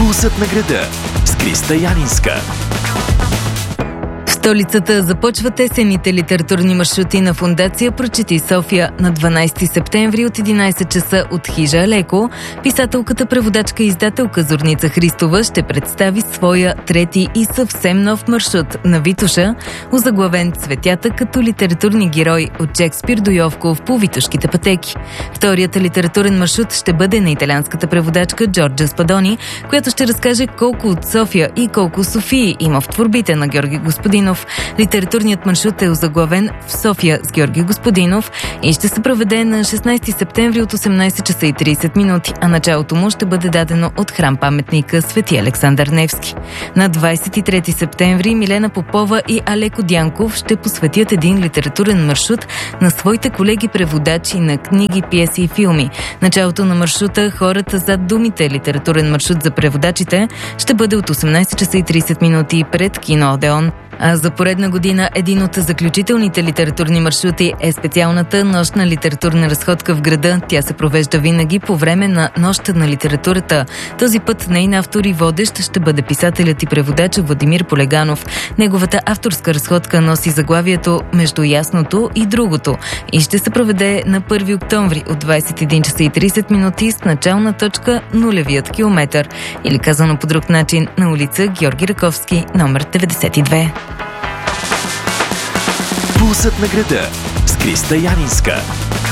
Пулсът на града с Криста Янинска. В столицата започват есенните литературни маршрути на Фондация Прочети София на 12 септември от 11 часа от хижа Алеко. Писателката, преводачка и издателка Зорница Христова ще представи своя трети и съвсем нов маршрут на Витоша, озаглавен "Цветята като литературни герои от Шекспир до Йовков по Витошките пътеки". Вторият литературен маршрут ще бъде на италианската преводачка Джорджа Спадони, която ще разкаже колко от София и колко Софии има в творбите на Георги Господинов. Литературният маршрут е озаглавен "В София с Георги Господинов" и ще се проведе на 16 септември от 18 часа и 30 минути, а началото му ще бъде дадено от храм-паметника Свети Александър Невски. На 23 септември Милена Попова и Алеко Дянков ще посветят един литературен маршрут на своите колеги-преводачи на книги, пиеси и филми. Началото на маршрута "Хората зад думите", литературен маршрут за преводачите, ще бъде от 18 часа и 30 минути пред кино Одеон. А за поредна година един от заключителните литературни маршрути е специалната нощна литературна разходка в града. Тя се провежда винаги по време на Нощта на литературата. Този път нейн автор и водещ ще бъде писателят и преводач Владимир Полеганов. Неговата авторска разходка носи заглавието "Между ясното и другото" и ще се проведе на 1 октомври от 21 часа и 30 минути с начална точка нулевият километър, или казано по друг начин, на улица Георги Раковски, номер 92. Пулсът на града с Криста Янинска.